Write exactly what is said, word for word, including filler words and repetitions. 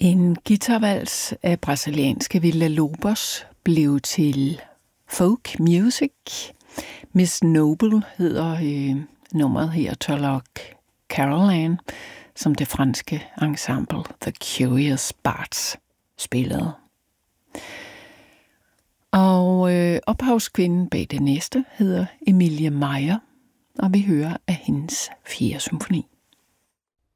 En guitarvals af brasilianske Villa-Lobos blev til folk music. Miss Noble hedder øh, nummeret her, Turlock Caroline, som det franske ensemble The Curious Bards spillede. Og øh, ophavskvinden bag det næste hedder Emilie Meyer, og vi hører af hendes fjerde symfoni.